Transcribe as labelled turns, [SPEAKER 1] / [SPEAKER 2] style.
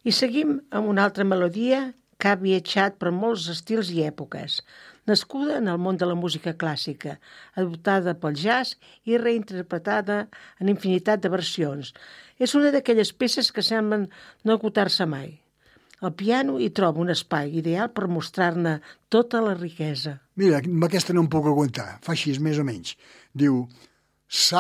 [SPEAKER 1] I seguim amb una altra melodia que ha viatjat per molts estils i èpoques. Nascuda en el món de la música clàssica, adoptada pel jazz i reinterpretada en infinitat de versions. És una d'aquelles peces que semblen no agotar-se mai. El piano hi troba un espai ideal per mostrar-ne tota la riquesa.
[SPEAKER 2] Mira, amb aquesta no em puc aguantar. Fa així, més o menys. Diu...